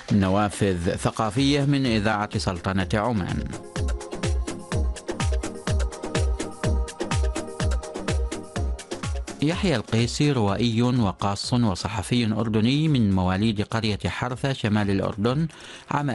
نوافذ ثقافية من إذاعة سلطنة عمان. يحيى القيسي روائي وقاص وصحفي أردني من مواليد قرية حرثة شمال الأردن عام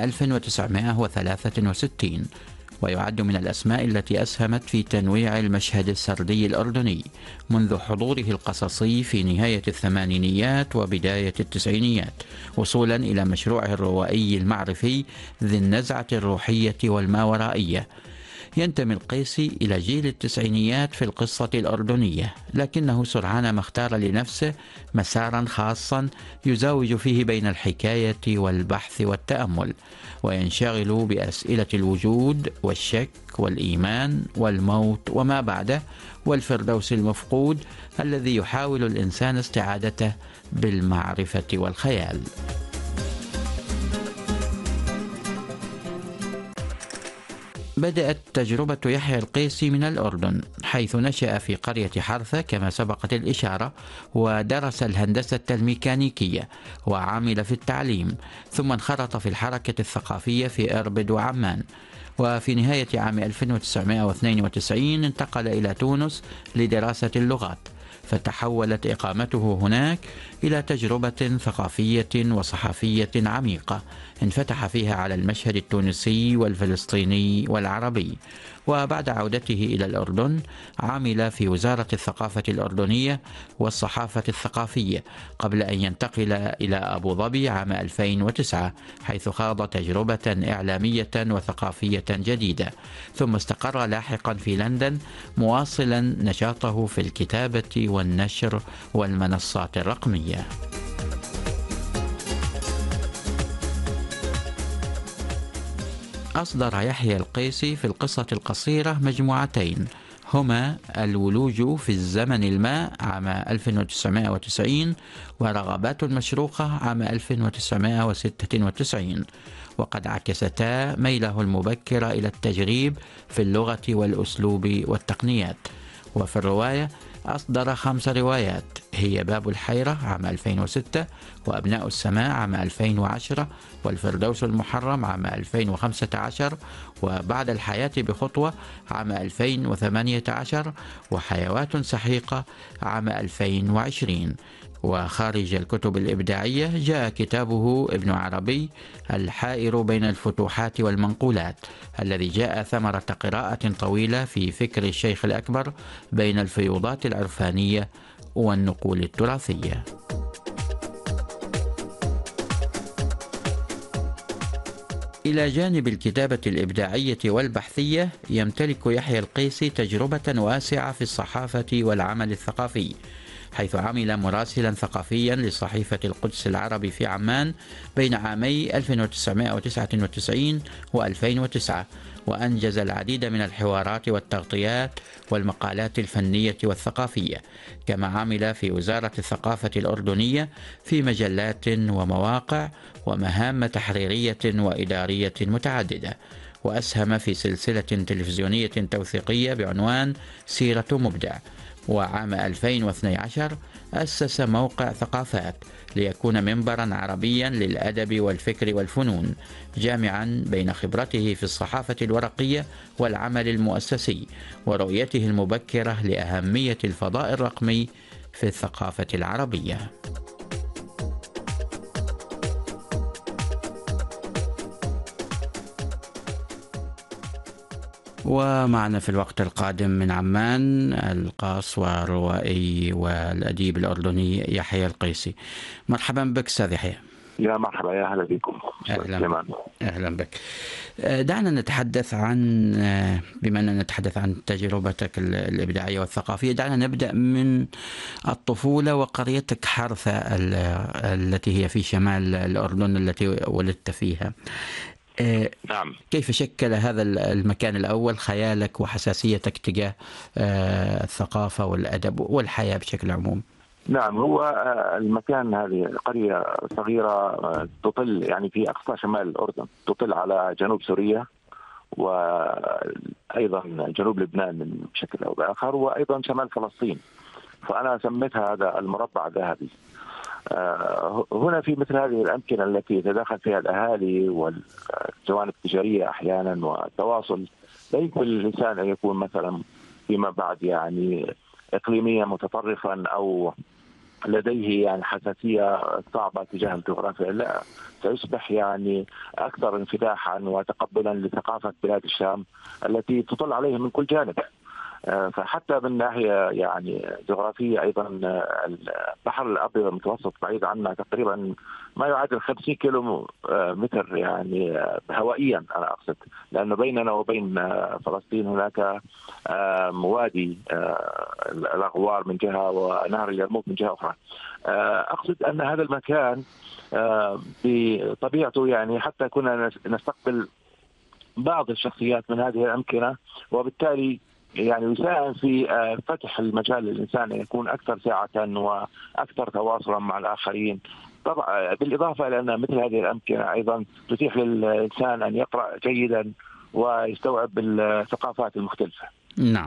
1963، ويعد من الأسماء التي أسهمت في تنويع المشهد السردي الأردني منذ حضوره القصصي في نهاية الثمانينيات وبداية التسعينيات، وصولا إلى مشروعه الروائي المعرفي ذي النزعة الروحية والماورائية. ينتمي القيسي إلى جيل التسعينيات في القصة الأردنية، لكنه سرعان ما اختار لنفسه مسارا خاصا يزاوج فيه بين الحكاية والبحث والتأمل، وينشغل بأسئلة الوجود والشك والإيمان والموت وما بعده والفردوس المفقود الذي يحاول الإنسان استعادته بالمعرفة والخيال. بدأت تجربة يحيى القيسي من الأردن، حيث نشأ في قرية حرثة كما سبقت الإشارة، ودرس الهندسة الميكانيكية وعمل في التعليم، ثم انخرط في الحركة الثقافية في إربد وعمان. وفي نهاية عام 1992 انتقل إلى تونس لدراسة اللغات، فتحولت إقامته هناك إلى تجربة ثقافية وصحفية عميقة انفتح فيها على المشهد التونسي والفلسطيني والعربي. وبعد عودته إلى الأردن عمل في وزارة الثقافة الأردنية والصحافة الثقافية، قبل أن ينتقل إلى أبو ظبي عام 2009، حيث خاض تجربة إعلامية وثقافية جديدة، ثم استقر لاحقا في لندن مواصلا نشاطه في الكتابة والنشر والمنصات الرقمية. أصدر يحيى القيسي في القصة القصيرة مجموعتين، هما الولوج في الزمن الماء عام 1990 ورغبات مشروقة عام 1996، وقد عكستا ميله المبكر إلى التجريب في اللغة والأسلوب والتقنيات. وفي الرواية أصدر 5 روايات، هي باب الحيرة عام 2006، وأبناء السماء عام 2010، والفردوس المحرم عام 2015، وبعد الحياة بخطوة عام 2018، وحيوات سحيقة عام 2020. وخارج الكتب الإبداعية جاء كتابه ابن عربي الحائر بين الفتوحات والمنقولات، الذي جاء ثمرة قراءة طويلة في فكر الشيخ الأكبر بين الفيوضات العرفانية والنقول التراثية. إلى جانب الكتابة الإبداعية والبحثية، يمتلك يحيى القيسي تجربة واسعة في الصحافة والعمل الثقافي، حيث عمل مراسلا ثقافيا لصحيفة القدس العربي في عمان بين عامي 1999 و2009، وأنجز العديد من الحوارات والتغطيات والمقالات الفنية والثقافية، كما عمل في وزارة الثقافة الأردنية في مجلات ومواقع ومهام تحريرية وإدارية متعددة، وأسهم في سلسلة تلفزيونية توثيقية بعنوان سيرة مبدع. وعام 2012 أسس موقع ثقافات ليكون منبرا عربيا للأدب والفكر والفنون، جامعا بين خبرته في الصحافة الورقية والعمل المؤسسي ورؤيته المبكرة لأهمية الفضاء الرقمي في الثقافة العربية. ومعنا في الوقت القادم من عمان القاص والروائي والأديب الأردني يحيى القيسي. مرحبا بك أستاذ يحيى. يا مرحبا، يا أهلا بكم. أهلا بك. دعنا نتحدث عن، بما أننا نتحدث عن تجربتك الإبداعية والثقافية، دعنا نبدأ من الطفولة وقريتك حرثة التي هي في شمال الأردن التي ولدت فيها. نعم. كيف شكل هذا المكان الأول خيالك وحساسيتك تجاه الثقافة والأدب والحياة بشكل عموم؟ نعم، هو المكان هذه قرية صغيرة تطل يعني في أقصى شمال الأردن، تطل على جنوب سوريا وأيضا جنوب لبنان بشكل أو بآخر، وأيضا شمال فلسطين. فأنا سميتها هذا المربع الذهبي. هنا في مثل هذه الأمكنة التي يتداخل فيها الأهالي والجوانب التجارية أحيانا والتواصل، لا يمكن للإنسان أن يكون مثلا فيما بعد يعني إقليميا متطرفا أو لديه يعني حساسية صعبة تجاه الجغرافيا، لا، سيصبح يعني أكثر انفتاحا وتقبلا لثقافة بلاد الشام التي تطل عليه من كل جانب. فحتى من ناحية يعني جغرافية أيضا البحر الأبيض المتوسط بعيد عنا تقريبا ما يعادل 50 كيلو متر يعني هوائيا، أنا أقصد، لأنه بيننا وبين فلسطين هناك وادي الأغوار من جهة ونهر اليرموك من جهة أخرى. أقصد أن هذا المكان بطبيعته يعني حتى كنا نستقبل بعض الشخصيات من هذه الأمكنة، وبالتالي يعني يساهم في فتح المجال للإنسان أن يكون أكثر سعة وأكثر تواصلا مع الآخرين. طبعا بالإضافة إلى أن مثل هذه الأمكنة أيضا تتيح للإنسان أن يقرأ جيدا ويستوعب الثقافات المختلفة. نعم.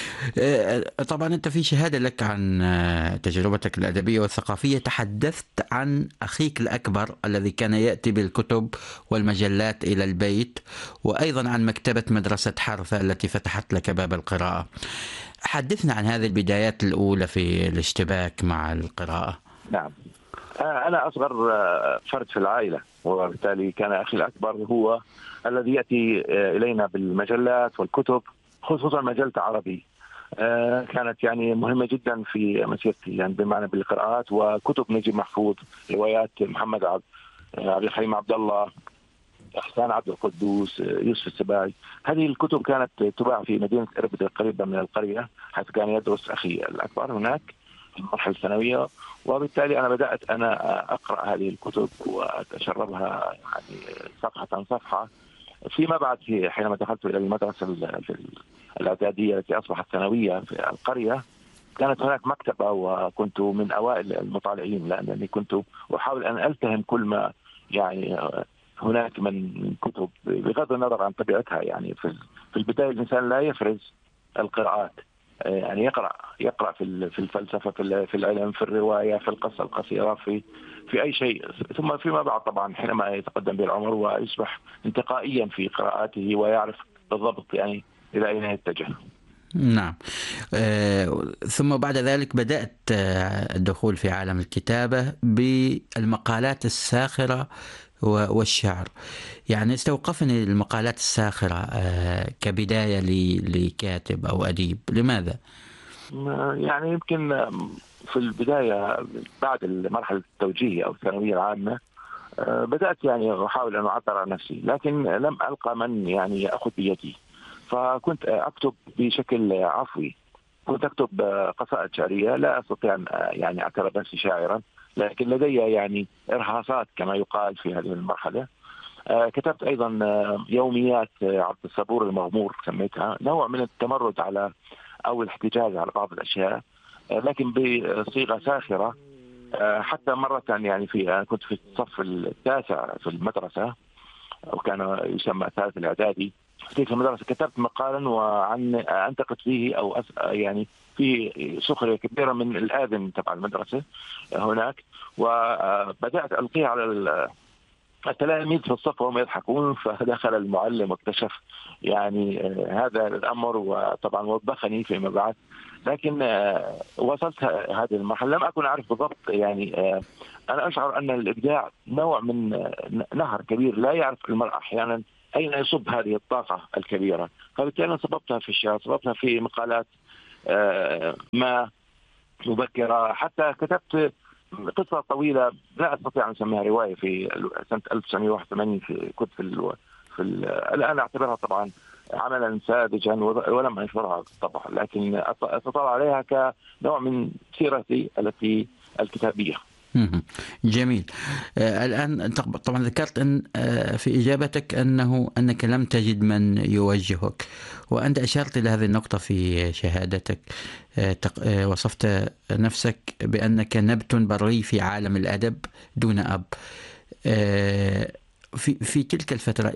طبعا أنت في شهادة لك عن تجربتك الأدبية والثقافية تحدثت عن أخيك الأكبر الذي كان يأتي بالكتب والمجلات إلى البيت، وأيضا عن مكتبة مدرسة حرثة التي فتحت لك باب القراءة. حدثنا عن هذه البدايات الأولى في الاشتباك مع القراءة. نعم، أنا أصغر فرد في العائلة، وبالتالي كان أخي الأكبر هو الذي يأتي إلينا بالمجلات والكتب، خصوصا مجلة عربي كانت يعني مهمة جدا في مسيرتي، يعني بمعنى بالقراءات وكتب نجيب محفوظ، روايات محمد عبد الحليم عبد الله، إحسان عبد القدوس، يوسف السباعي. هذه الكتب كانت تباع في مدينة إربد القريبة من القرية، حيث كان يدرس أخي الأكبر هناك في المرحلة الثانوية، وبالتالي أنا بدأت أنا أقرأ هذه الكتب وأتشربها يعني صفحة صفحة. فيما بعد حينما دخلت إلى المدرسة الإعدادية التي أصبحت ثانوية في القرية، كانت هناك مكتبة وكنت من أوائل المطالعين، لأنني كنت أحاول أن ألتهم كل ما يعني هناك من كتب بغض النظر عن طبيعتها. يعني في البداية الإنسان لا يفرز القراءات، يعني يقرأ في الفلسفة، في العلم، في الرواية، في القصة القصيرة، في أي شيء، ثم فيما بعد طبعا حينما يتقدم بالعمر ويصبح انتقائيا في قراءاته ويعرف بالضبط يعني إلى أين يتجه. نعم. ثم بعد ذلك بدأت الدخول في عالم الكتابة بالمقالات الساخرة والشعر. يعني استوقفني المقالات الساخرة كبداية لكاتب أو أديب، لماذا؟ يعني يمكن في البداية بعد مرحلة التوجيه أو الثانوية العامة بدأت يعني أحاول أن أعبر عن نفسي، لكن لم ألقى من يعني يأخذ بيدي، فكنت أكتب بشكل عفوي. كنت أكتب قصائد شعرية، لا أستطيع أن يعني أعتبر نفسي شاعرا، لكن لدي يعني إرهاصات كما يقال في هذه المرحلة. كتبت أيضا يوميات عبد الصبور المغمور، سميتها نوع من التمرد على أو الاحتجاج على بعض الأشياء، لكن بصيغة ساخرة. حتى مرة يعني كنت في الصف التاسع في المدرسة، أو كان يسمى الثالث الإعدادي في تلك المدرسة، كتبت مقالا وعن أنتقد فيه أو يعني فيه سخرية كبيرة من الآذن تبع المدرسة هناك، وبدأت ألقيه على التلاميذ في الصف وهم يضحكون، فدخل المعلم واكتشف يعني هذا الأمر، وطبعا وبخني فيما بعد. لكن وصلت هذه المرحلة لم أكن أعرف بالضبط يعني أنا أشعر أن الإبداع نوع من نهر كبير لا يعرف المرء أحيانا أين يصب هذه الطاقة الكبيرة، فبالتالي صببتها في الشعر، صببتها في مقالات ما مبكرة. حتى كتبت قصة طويلة لا أستطيع أن أسميها رواية في سنة 1981 كنت الآن أعتبرها طبعا عملا ساذجا ولم أنشرها طبعا، لكن أتطلع عليها كنوع من سيرتي الكتابية. جميل. الآن طبعا ذكرت أن في إجابتك أنك لم تجد من يوجهك، وأنت أشرت إلى هذه النقطة في شهادتك. وصفت نفسك بأنك نبت بري في عالم الأدب دون أب. في تلك الفترة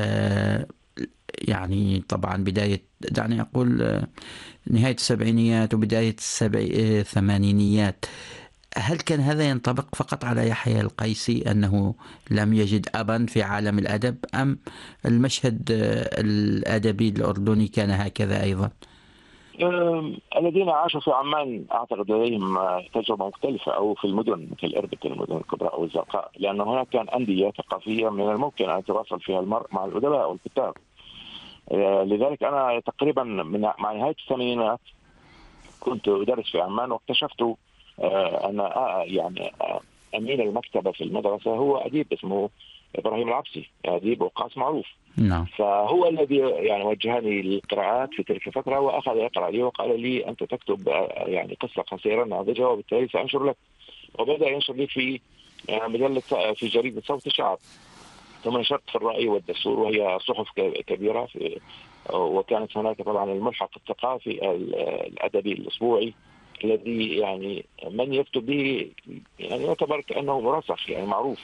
يعني طبعا بداية، دعني أقول نهاية السبعينيات وبداية الثمانينيات، هل كان هذا ينطبق فقط على يحيى القيسي أنه لم يجد أبا في عالم الأدب، أم المشهد الأدبي الأردني كان هكذا أيضا؟ الذين عاشوا في عمان أعتقد لديهم تجربة مختلفة، أو في المدن مثل إربد، المدن الكبرى أو الزرقاء، لأن هناك كان أندية ثقافية من الممكن أن يتواصل فيها المرء مع الأدباء والكتاب. لذلك أنا تقريبا مع نهاية الثمانينات كنت أدرس في عمان، واكتشفت أن أمين المكتبة في المدرسة هو أديب اسمه إبراهيم العبسي، أديب وقاص معروف. نعم. فهو الذي وجهني للقراءات في تلك الفترة، وأخذ يقرأ لي وقال لي أنت تكتب قصة قصيرة ناضجة وبالتالي سأنشر لك. وبدأ ينشر لي في مجلة، في جريدة صوت الشعب، ثم نشرت في الرأي والدستور، وهي صحف كبيرة وكانت هناك طبعا الملحق الثقافي الأدبي الأسبوعي الذي من يكتب به يعتبر كأنه مرسخ معروف.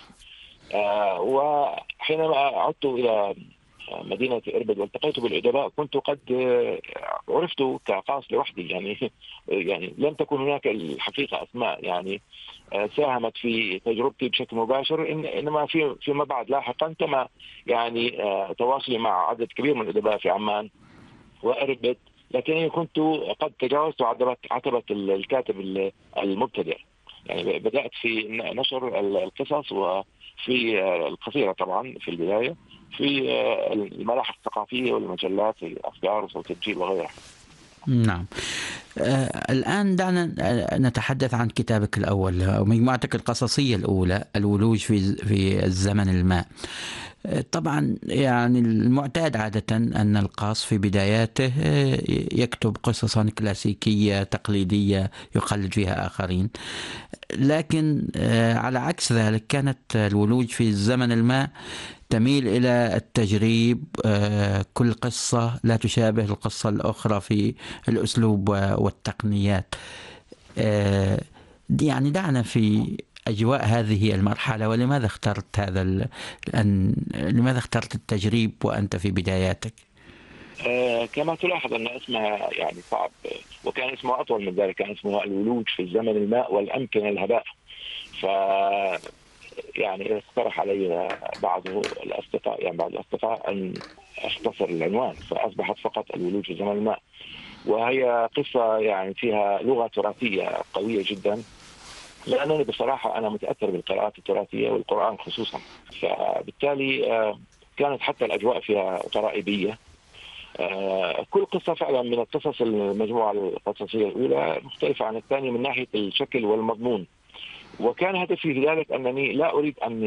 وحينما عدت إلى مدينة إربد والتقيت بالأدباء كنت قد عرفت كقاص لوحدي، لم تكن هناك الحقيقة أسماء ساهمت في تجربتي بشكل مباشر، إنما فيما بعد لاحقا تم تواصلي مع عدد كبير من الأدباء في عمان وإربد، لكنني كنت قد تجاوزت عتبة الكاتب المبتدئ. بدأت في نشر القصص وفي القصيرة طبعا في البداية، في الملاحق الثقافية والمجلات في أخبار وصوت الجيل وغيرها. نعم. الآن دعنا نتحدث عن كتابك الأول أو مجموعتك القصصية الأولى، الولوج في الزمن الماء. طبعا المعتاد عادة أن القاص في بداياته يكتب قصصا كلاسيكية تقليدية يقلد فيها آخرين، لكن على عكس ذلك كانت الولوج في الزمن الماء تميل إلى التجريب. كل قصة لا تشابه القصة الأخرى في الأسلوب والتقنيات. دعنا في أجواء هذه المرحلة، ولماذا اخترت لماذا اخترت التجريب وأنت في بداياتك؟ كما تلاحظ أن اسمها صعب، وكان اسمه أطول من ذلك، كان اسمه الولوج في الزمن الماء والأمكنة الهباء. ف اقترح علي بعض الأصدقاء أن أختصر العنوان، فأصبحت فقط الولوج في زمن الماء. وهي قصة فيها لغة تراثية قوية جدا، لأنني بصراحة أنا متأثر بالقراءات التراثية والقرآن خصوصا، فبالتالي كانت حتى الأجواء فيها غرائبية. كل قصة فعلا من القصص المجموعة القصصية الأولى مختلفة عن الثانية من ناحية الشكل والمضمون. وكان هدفي في ذلك أنني لا أريد أن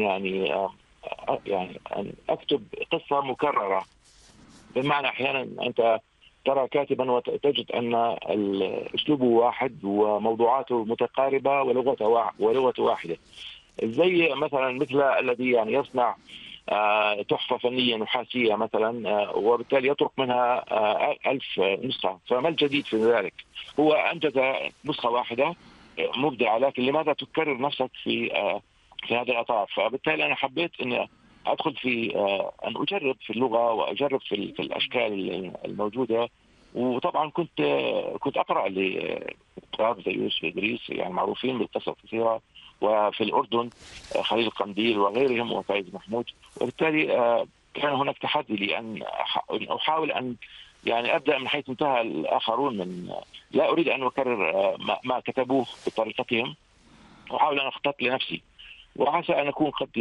أن أكتب قصة مكررة، بمعنى أحيانا أنت ترى كاتبا وتجد أن أسلوبه واحد وموضوعاته متقاربة ولغته واحدة، زي مثل الذي يصنع تحفة فنية نحاسية مثلا، وبالتالي يترك منها 1000 نسخة. فما الجديد في ذلك؟ هو أنجز نسخة واحدة مبدعة، لكن لماذا تكرر نفسك في هذا الإطار؟ فبالتالي أنا حبيت أن أدخل في أن أجرب في اللغة وأجرب في الأشكال الموجودة. وطبعا كنت أقرأ لكتاب زي يوسف إدريس معروفين بالقصة القصيرة، وفي الأردن خليل القنديل وغيرهم وفايز محمود. وبالتالي كان هناك تحدي لي أن أحاول أن أبدأ من حيث انتهى الآخرون، لا أريد أن أكرر ما كتبوه بطريقتهم، وأحاول أن أخطط لنفسي، وعسى أن أكون قد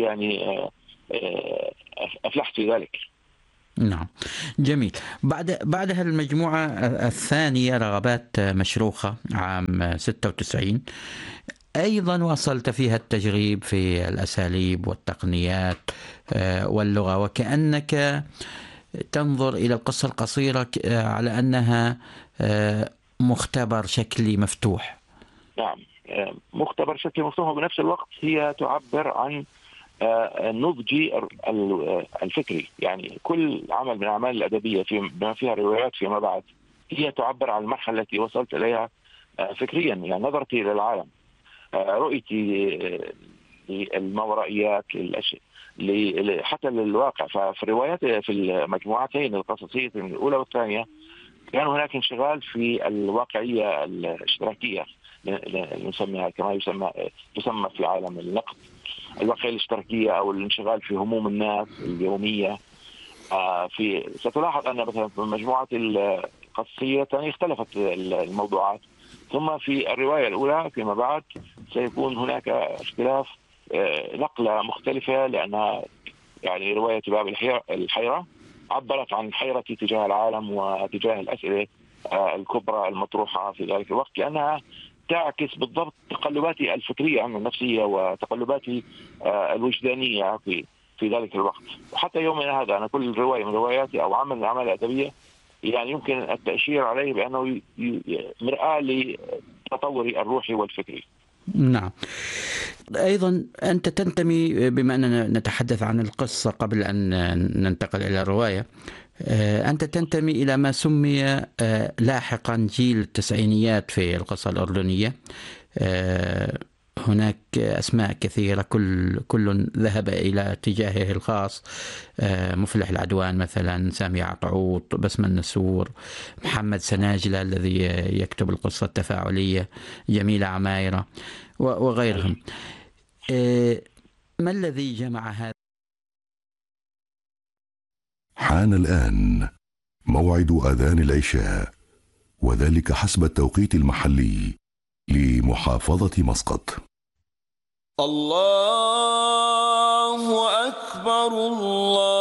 أفلحت في ذلك. نعم، جميل. بعدها المجموعة الثانية رغبات مشروخة عام 96، أيضا واصلت فيها التجريب في الأساليب والتقنيات واللغة، وكأنك تنظر إلى القصة القصيرة على أنها مختبر شكلي مفتوح. نعم، مختبر شكلي مفتوح، وبنفس الوقت هي تعبر عن النضج الفكري. كل عمل من الأعمال الأدبية بما فيها روايات فيما بعد هي تعبر عن المرحلة التي وصلت إليها فكريا، نظرتي للعالم، رؤيتي للماورائيات، حتى للواقع. ففي الروايات في المجموعتين القصصية الأولى والثانية كان هناك انشغال في الواقعية الاشتراكية، نسميها كما تسمى في عالم النقد الواقعية الاشتراكية أو الانشغال في هموم الناس اليومية. ستلاحظ أن مثلا في المجموعات القصصية اختلفت الموضوعات، ثم في الرواية الأولى فيما بعد سيكون هناك اختلاف، نقلة مختلفة، لأنها يعني رواية باب الحيرة عبرت عن حيرتي تجاه العالم وتجاه الأسئلة الكبرى المطروحة في ذلك الوقت، لأنها تعكس بالضبط تقلباتي الفكرية النفسية وتقلباتي الوجدانية في ذلك الوقت. وحتى يومنا هذا أنا كل رواية من رواياتي أو عمل من الأعمال الأدبية يعني يمكن التأشير عليه بأنه مرآة لتطوري الروحي والفكري. نعم. أيضا أنت تنتمي، بما أننا نتحدث عن القصة قبل أن ننتقل إلى الرواية، أنت تنتمي إلى ما سمي لاحقا جيل التسعينيات في القصة الأردنية. هناك أسماء كثيرة كل ذهب إلى اتجاهه الخاص، مفلح العدوان مثلا، سامي عطعوط، بسمة النسور، محمد سناجلة الذي يكتب القصة التفاعلية، جميلة عمايرة وغيرهم. ما الذي جمع هذا؟ حان الآن موعد أذان العشاء، وذلك حسب التوقيت المحلي لمحافظة مسقط. الله أكبر الله